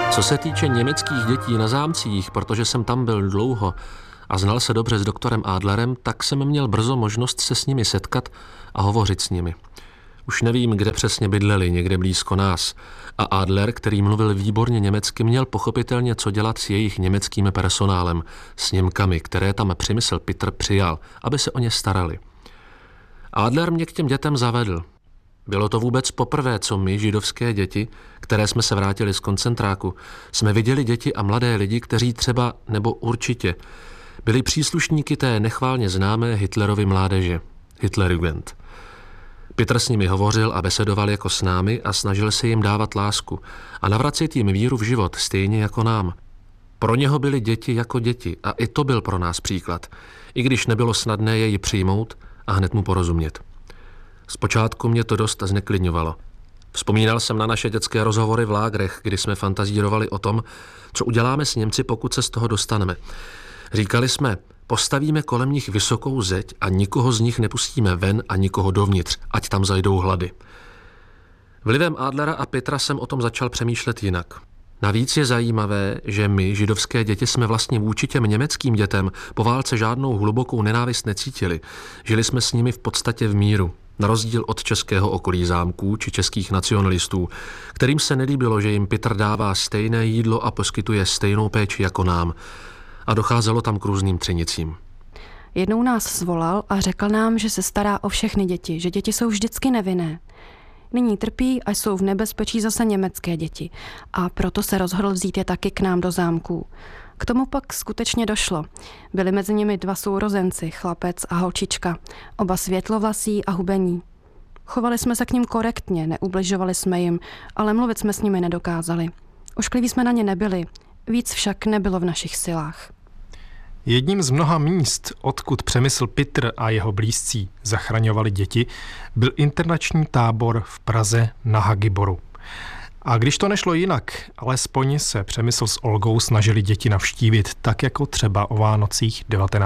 Co se týče německých dětí na zámcích, protože jsem tam byl dlouho a znal se dobře s doktorem Adlerem, tak jsem měl brzo možnost se s nimi setkat a hovořit s nimi. Už nevím, kde přesně bydleli, někde blízko nás. A Adler, který mluvil výborně německy, měl pochopitelně co dělat s jejich německým personálem, s Němkami, které tam Přemysl Pitter přijal, aby se o ně starali. Adler mě k těm dětem zavedl. Bylo to vůbec poprvé, co my, židovské děti, které jsme se vrátili z koncentráku, jsme viděli děti a mladé lidi, kteří třeba, nebo určitě, byli příslušníky té nechválně známé Hitlerovy mládeže, Hitlerjugend. Pitter s nimi hovořil a besedoval jako s námi a snažil se jim dávat lásku a navracet jim víru v život, stejně jako nám. Pro něho byly děti jako děti a i to byl pro nás příklad, i když nebylo snadné jej přijmout a hned mu porozumět. Zpočátku mě to dost zneklidňovalo. Vzpomínal jsem na naše dětské rozhovory v lágrech, kdy jsme fantazírovali o tom, co uděláme s Němci, pokud se z toho dostaneme. Říkali jsme, postavíme kolem nich vysokou zeď a nikoho z nich nepustíme ven a nikoho dovnitř, ať tam zajdou hlady. Vlivem Adlera a Pittera jsem o tom začal přemýšlet jinak. Navíc je zajímavé, že my, židovské děti, jsme vlastně vůči těm německým dětem po válce žádnou hlubokou nenávist necítili. Žili jsme s nimi v podstatě v míru. Na rozdíl od českého okolí zámků či českých nacionalistů, kterým se nelíbilo, že jim Pitter dává stejné jídlo a poskytuje stejnou péči jako nám. A docházelo tam k různým třenicím. Jednou nás svolal a řekl nám, že se stará o všechny děti, že děti jsou vždycky nevinné. Nyní trpí a jsou v nebezpečí zase německé děti a proto se rozhodl vzít je taky k nám do zámků. K tomu pak skutečně došlo. Byli mezi nimi dva sourozenci, chlapec a holčička, oba světlovlasí a hubení. Chovali jsme se k nim korektně, neubližovali jsme jim, ale mluvit jsme s nimi nedokázali. Oškliví jsme na ně nebyli, víc však nebylo v našich silách. Jedním z mnoha míst, odkud Přemysl Pitter a jeho blízcí zachraňovali děti, byl internační tábor v Praze na Hagiboru. A když to nešlo jinak, alespoň se Přemysl s Olgou snažili děti navštívit, tak jako třeba o Vánocích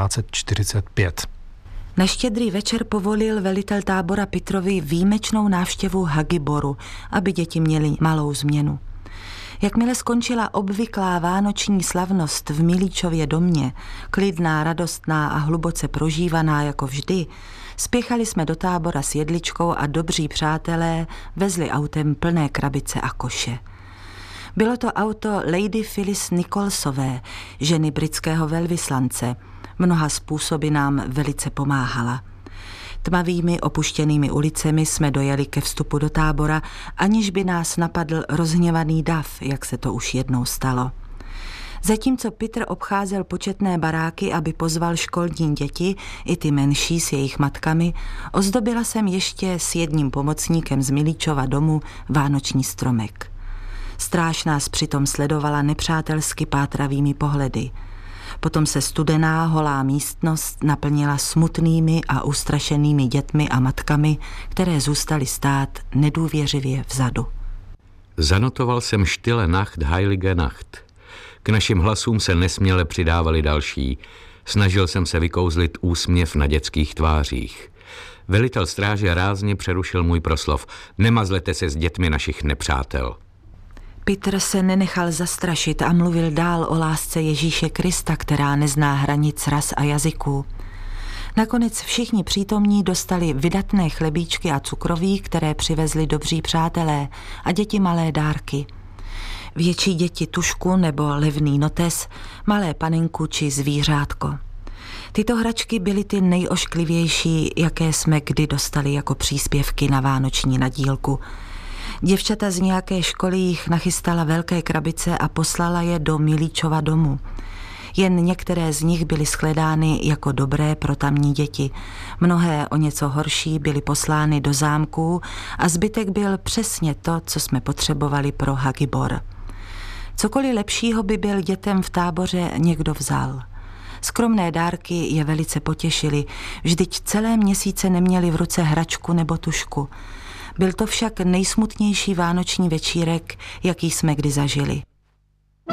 1945. Na Štědrý večer povolil velitel tábora Pittrovi výjimečnou návštěvu Hagiboru, aby děti měly malou změnu. Jakmile skončila obvyklá vánoční slavnost v Milíčově domě, klidná, radostná a hluboce prožívaná jako vždy, spěchali jsme do tábora s jedličkou a dobří přátelé vezli autem plné krabice a koše. Bylo to auto Lady Phyllis Nicholsové, ženy britského velvyslance. Mnoha způsoby nám velice pomáhala. Tmavými opuštěnými ulicemi jsme dojeli ke vstupu do tábora, aniž by nás napadl rozhněvaný dav, jak se to už jednou stalo. Zatímco Pitter obcházel početné baráky, aby pozval školní děti, i ty menší s jejich matkami, ozdobila jsem ještě s jedním pomocníkem z Milíčova domu vánoční stromek. Stráž nás přitom sledovala nepřátelsky pátravými pohledy. Potom se studená, holá místnost naplnila smutnými a ustrašenými dětmi a matkami, které zůstaly stát nedůvěřivě vzadu. Zanotoval jsem Stille Nacht, Heilige Nacht. K našim hlasům se nesměle přidávali další. Snažil jsem se vykouzlit úsměv na dětských tvářích. Velitel stráže rázně přerušil můj proslov. Nemazlete se s dětmi našich nepřátel. Pitter se nenechal zastrašit a mluvil dál o lásce Ježíše Krista, která nezná hranic ras a jazyků. Nakonec všichni přítomní dostali vydatné chlebíčky a cukroví, které přivezli dobří přátelé, a děti malé dárky. Větší děti tušku nebo levný notes, malé panenku či zvířátko. Tyto hračky byly ty nejošklivější, jaké jsme kdy dostali jako příspěvky na vánoční nadílku. Děvčata z nějaké školy jich nachystala velké krabice a poslala je do Milíčova domu. Jen některé z nich byly shledány jako dobré pro tamní děti. Mnohé o něco horší byly poslány do zámků a zbytek byl přesně to, co jsme potřebovali pro Hagibor. Cokoliv lepšího by byl dětem v táboře někdo vzal. Skromné dárky je velice potěšily, vždyť celé měsíce neměli v ruce hračku nebo tušku. Byl to však nejsmutnější vánoční večírek, jaký jsme kdy zažili.